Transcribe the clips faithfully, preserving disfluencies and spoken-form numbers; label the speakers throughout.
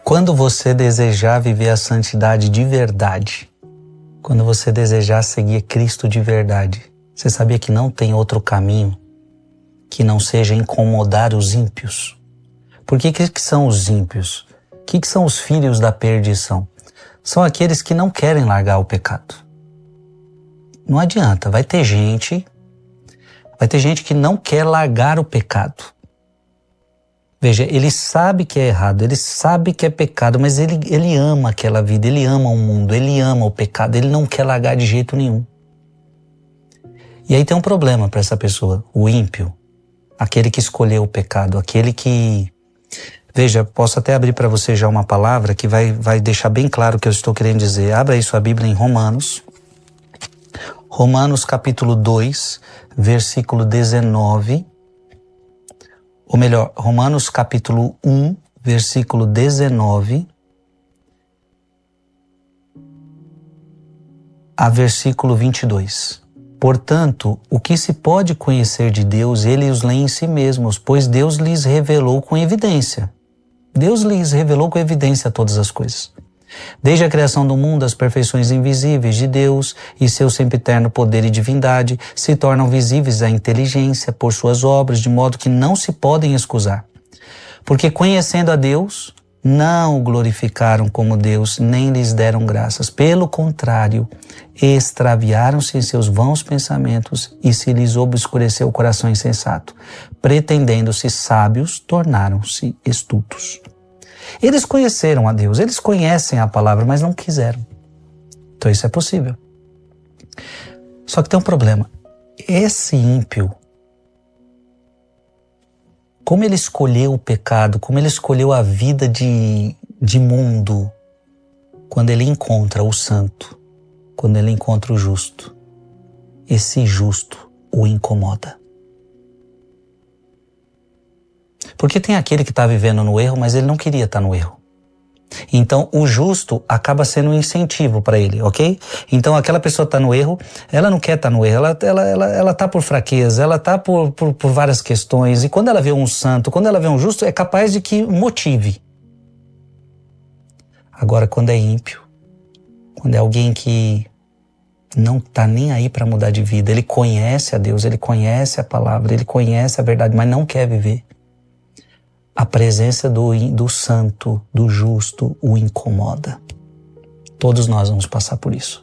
Speaker 1: Quando você desejar viver a santidade de verdade, quando você desejar seguir Cristo de verdade, você sabia que não tem outro caminho que não seja incomodar os ímpios? Por que que são os ímpios? O que que são os filhos da perdição? São aqueles que não querem largar o pecado. Não adianta, vai ter gente, vai ter gente que não quer largar o pecado. Veja, ele sabe que é errado, ele sabe que é pecado, mas ele, ele ama aquela vida, ele ama o mundo, ele ama o pecado, ele não quer largar de jeito nenhum. E aí tem um problema para essa pessoa, o ímpio, aquele que escolheu o pecado, aquele que... Veja, posso até abrir para você já uma palavra que vai, vai deixar bem claro o que eu estou querendo dizer. Abra aí sua Bíblia em Romanos. Romanos capítulo dois, versículo dezenove. Ou melhor, Romanos capítulo um, versículo dezenove, a versículo vinte e dois. Portanto, o que se pode conhecer de Deus, ele os lê em si mesmos, pois Deus lhes revelou com evidência. Deus lhes revelou com evidência todas as coisas. Desde a criação do mundo, as perfeições invisíveis de Deus e seu sempiterno poder e divindade se tornam visíveis à inteligência por suas obras, de modo que não se podem excusar. Porque conhecendo a Deus, não o glorificaram como Deus, nem lhes deram graças. Pelo contrário, extraviaram-se em seus vãos pensamentos e se lhes obscureceu o coração insensato. Pretendendo-se sábios, tornaram-se estultos. Eles conheceram a Deus, eles conhecem a palavra, mas não quiseram. Então isso é possível. Só que tem um problema. Esse ímpio, como ele escolheu o pecado, como ele escolheu a vida de, de mundo, quando ele encontra o santo, quando ele encontra o justo, esse justo o incomoda. Porque tem aquele que está vivendo no erro, mas ele não queria estar no erro. Então, o justo acaba sendo um incentivo para ele, ok? Então, aquela pessoa está no erro, ela não quer estar no erro, ela ela ela ela está por fraqueza, ela está por, por, por várias questões. E quando ela vê um santo, quando ela vê um justo, é capaz de que motive. Agora, quando é ímpio, quando é alguém que não está nem aí para mudar de vida, ele conhece a Deus, ele conhece a palavra, ele conhece a verdade, mas não quer viver. A presença do, do santo, do justo, o incomoda. Todos nós vamos passar por isso.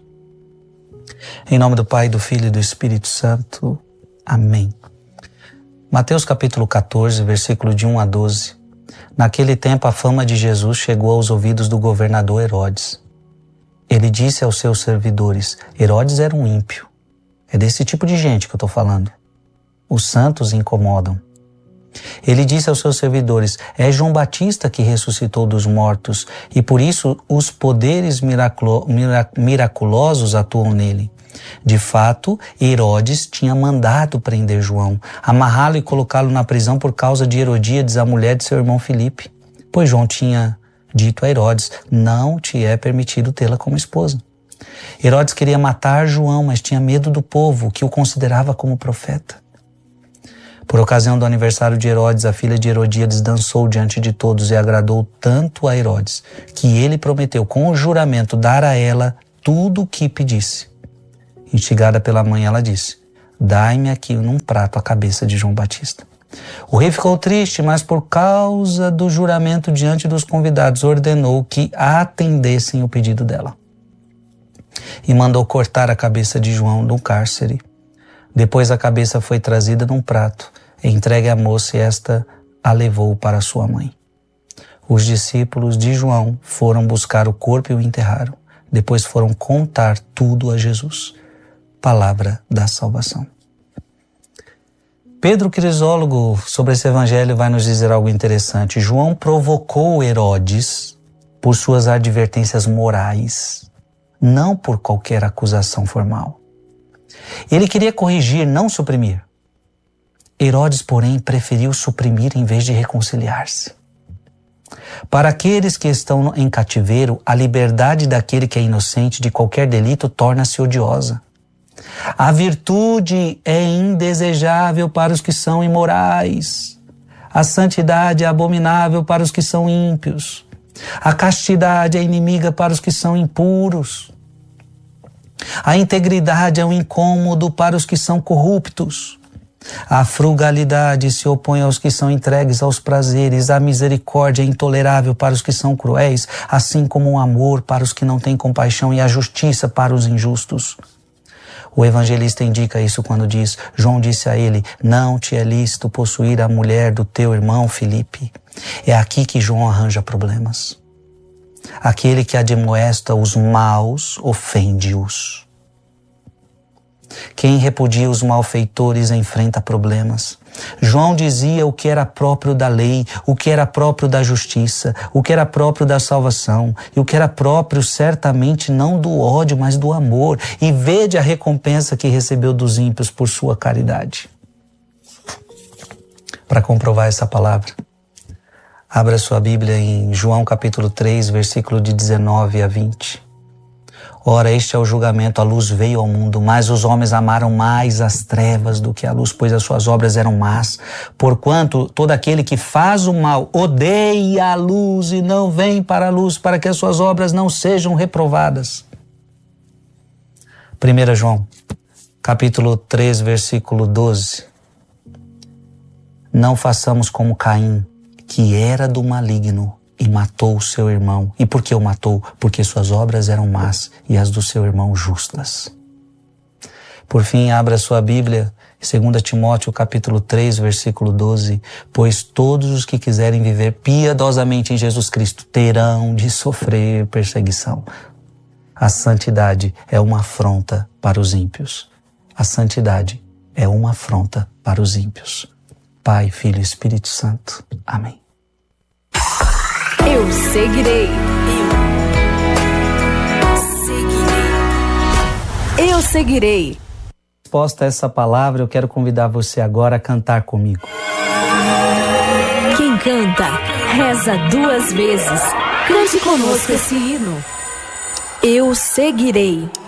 Speaker 1: Em nome do Pai, do Filho e do Espírito Santo. Amém. Mateus capítulo quatorze, versículo de um a doze. Naquele tempo a fama de Jesus chegou aos ouvidos do governador Herodes. Ele disse aos seus servidores, Herodes era um ímpio. É desse tipo de gente que eu estou falando. Os santos incomodam. Ele disse aos seus servidores, é João Batista que ressuscitou dos mortos e por isso os poderes miraculo, mirac, miraculosos atuam nele. De fato, Herodes tinha mandado prender João, amarrá-lo e colocá-lo na prisão por causa de Herodíades, a mulher de seu irmão Filipe. Pois João tinha dito a Herodes, não te é permitido tê-la como esposa. Herodes queria matar João, mas tinha medo do povo, que o considerava como profeta. Por ocasião do aniversário de Herodes, a filha de Herodíades dançou diante de todos e agradou tanto a Herodes, que ele prometeu com o juramento dar a ela tudo o que pedisse. Instigada pela mãe, ela disse, dai-me aqui num prato a cabeça de João Batista. O rei ficou triste, mas por causa do juramento diante dos convidados, ordenou que atendessem o pedido dela. E mandou cortar a cabeça de João no cárcere. Depois a cabeça foi trazida num prato, entregue à moça e esta a levou para sua mãe. Os discípulos de João foram buscar o corpo e o enterraram. Depois foram contar tudo a Jesus. Palavra da salvação. Pedro Crisólogo, sobre esse evangelho, vai nos dizer algo interessante. João provocou Herodes por suas advertências morais, não por qualquer acusação formal. Ele queria corrigir, não suprimir. Herodes, porém, preferiu suprimir em vez de reconciliar-se. Para aqueles que estão em cativeiro, a liberdade daquele que é inocente de qualquer delito torna-se odiosa. A virtude é indesejável para os que são imorais. A santidade é abominável para os que são ímpios. A castidade é inimiga para os que são impuros. A integridade é um incômodo para os que são corruptos. A frugalidade se opõe aos que são entregues aos prazeres. A misericórdia é intolerável para os que são cruéis, assim como o amor para os que não têm compaixão e a justiça para os injustos. O evangelista indica isso quando diz: João disse a ele, não te é lícito possuir a mulher do teu irmão Filipe. É aqui que João arranja problemas. Aquele que admoesta os maus, ofende-os. Quem repudia os malfeitores enfrenta problemas. João dizia o que era próprio da lei, o que era próprio da justiça, o que era próprio da salvação, e o que era próprio certamente não do ódio, mas do amor. E vede a recompensa que recebeu dos ímpios por sua caridade. Para comprovar essa palavra, abra sua Bíblia em João capítulo três, versículo de dezenove a vinte. Ora, este é o julgamento, a luz veio ao mundo, mas os homens amaram mais as trevas do que a luz, pois as suas obras eram más. Porquanto todo aquele que faz o mal odeia a luz e não vem para a luz, para que as suas obras não sejam reprovadas. primeiro João, capítulo três, versículo doze. Não façamos como Caim, que era do maligno, e matou o seu irmão. E por que o matou? Porque suas obras eram más e as do seu irmão justas. Por fim, abra sua Bíblia, dois Timóteo capítulo três, versículo doze. Pois todos os que quiserem viver piedosamente em Jesus Cristo terão de sofrer perseguição. A santidade é uma afronta para os ímpios. A santidade é uma afronta para os ímpios. Pai, Filho e Espírito Santo. Amém.
Speaker 2: Eu seguirei. Eu seguirei. Eu seguirei.
Speaker 1: Resposta a essa palavra, eu quero convidar você agora a cantar comigo.
Speaker 2: Quem canta, reza duas vezes. Cante conosco esse hino. Eu seguirei.